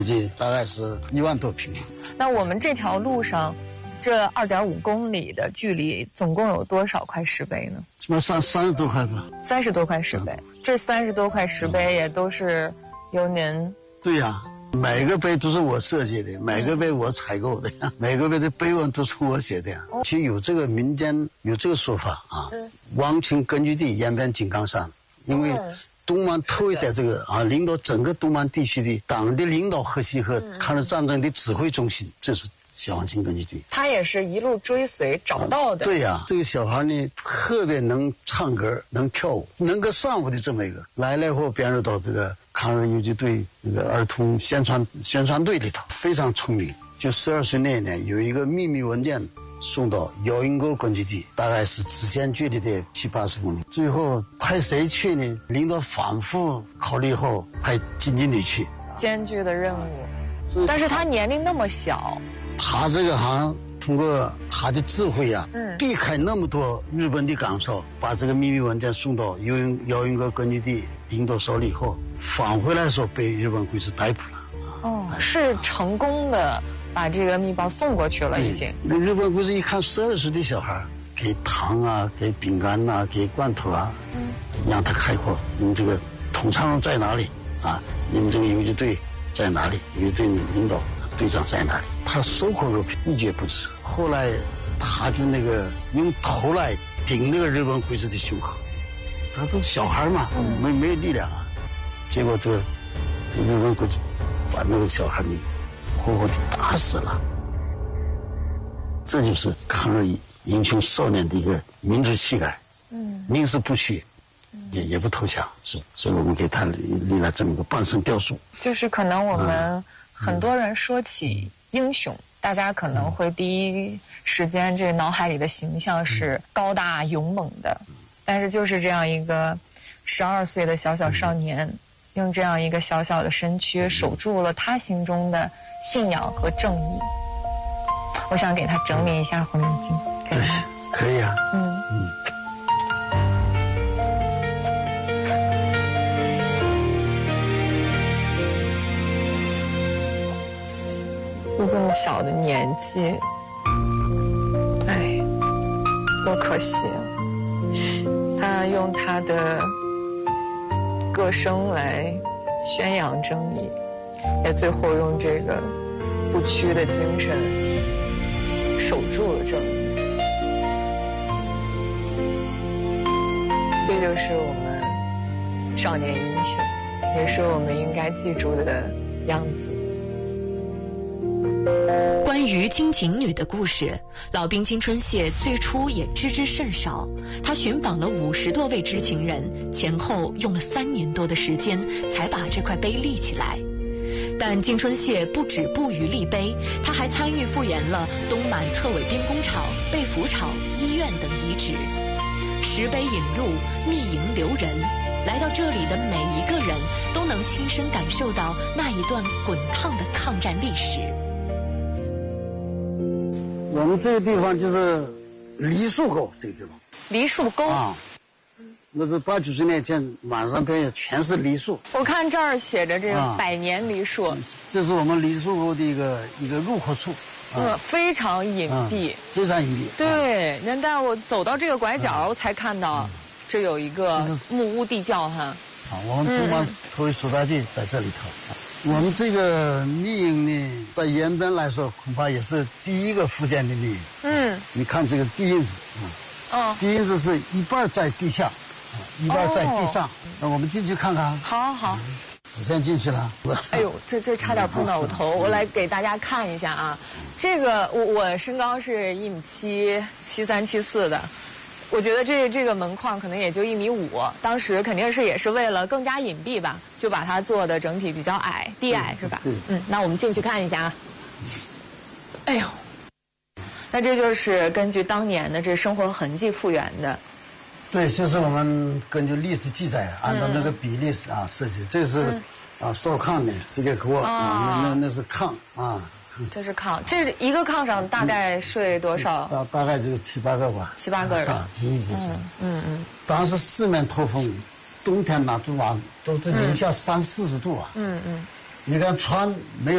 这大概是1万多平。 那我们这条路上，这2.5公里的距离，总共有多少块石碑呢？ 起码30多块吧。 30多块石碑，这30多块石碑也都是由您。 对呀。每个碑都是我设计的，每个碑我采购的，每个碑的碑文都是我写的。其实有这个民间有这个说法啊，汪清根据地延边井冈山，因为东满头一代这个啊，领导整个东满地区的党的领导核心和抗日战争的指挥中心，这是小汪清根据地。 他也是一路追随找到的。 对呀，这个小孩呢特别能唱歌，能跳舞，能歌善舞的这么一个，来了后编入到这个抗日游击队那个儿童宣传队里头，非常聪明。就12岁那一年，有一个秘密文件送到姚云沟根据地，大概是直线距离的70-80公里。最后派谁去呢？领导反复考虑后，派金经理去。 艰巨的任务，但是他年龄那么小。 他这个好像通过他的智慧啊，避开那么多日本的岗哨，把这个秘密文件送到姚云沟根据地领导手里以后，返回来的时候被日本鬼子逮捕了。 哦，是成功的把这个密报送过去了，已经。 那日本鬼子一看12岁的小孩，给糖啊，给饼干啊，给罐头啊，让他开阔。你们这个统唱在哪里啊？你们这个游击队在哪里？游击队领导队长在哪里？他守口如瓶，一蹶不振。后来他就那个用头来顶那个日本鬼子的胸口，他都小孩嘛，没有力量啊。结果这日本鬼子把那个小孩给活活的打死了。这就是抗日英雄少年的一个民族气概，宁死不屈，也不投降，所以我们给他立了这么一个半身雕塑。 就是可能我们很多人说起英雄，大家可能会第一时间这脑海里的形象是高大勇猛的，但是就是这样一个12岁的小少年，用这样一个小小的身躯守住了他心中的信仰和正义。我想给他整理一下红领巾，可以吗？ 可以啊。 就这么小的年纪，哎，多可惜啊！他用他的歌声来宣扬正义，也最后用这个不屈的精神守住了正义。这就是我们少年英雄，也是我们应该记住的样子。 关于金井女的故事，老兵金春谢最初也知之甚少。他寻访了50多位知情人，前后用了3年多的时间，才把这块碑立起来。但金春谢不止步于立碑，他还参与复原了东满特委兵工厂、被俘厂、医院等遗址。石碑引入，密营留人，来到这里的每一个人都能亲身感受到那一段滚烫的抗战历史。 我们这个地方就是梨树沟，这个地方。 梨树沟啊，那是80、90年前晚上边全是梨树。 我看这儿写着这个100年梨树， 这是我们梨树沟的一个入口处。 非常隐蔽， 非常隐蔽。 对，但我走到这个拐角，我才看到这有一个木屋地窖哈。 我们东满特委所在地在这里头。我们这个密营呢，在延边来说，恐怕也是第一个福建的密营。你看这个地印子，地印子是一半在地下，一半在地上。那我们进去看看。 好。 我先进去了。 哎呦，这差点碰到我头。我来给大家看一下啊，这个我身高是1.7米73、74的。我觉得这个门框可能也就1.5米，当时肯定也是为了更加隐蔽吧，就把它做的整体比较矮，低矮是吧？那我们进去看一下啊。哎呦，那这就是根据当年的这生活痕迹复原的。 对，就是我们根据历史记载，按照那个比例设计。这是烧炕的，是个锅那是炕啊。 这是炕，这一个炕上大概睡多少？ 大概这个7、8个吧。 7、8个人。 一直是。当时四面透风，冬天呢都是零下30、40度啊。 你看船没有